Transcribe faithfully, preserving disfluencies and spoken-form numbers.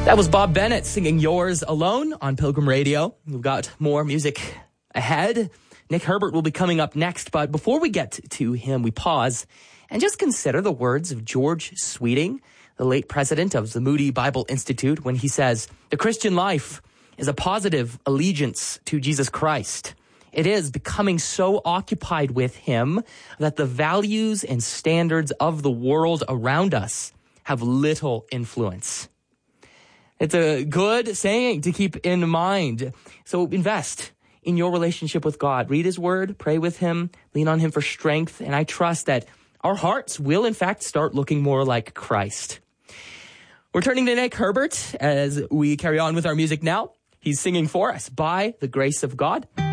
That was Bob Bennett singing Yours Alone on Pilgrim Radio. We've got more music ahead. Nick Herbert will be coming up next, but before we get to him, we pause and just consider the words of George Sweeting, the late president of the Moody Bible Institute, when he says, "The Christian life is a positive allegiance to Jesus Christ. It is becoming so occupied with him that the values and standards of the world around us have little influence." It's a good saying to keep in mind. So invest in your relationship with God. Read his word, pray with him, lean on him for strength, and I trust that our hearts will, in fact, start looking more like Christ. We're turning to Nick Herbert as we carry on with our music now. He's singing for us, By the Grace of God.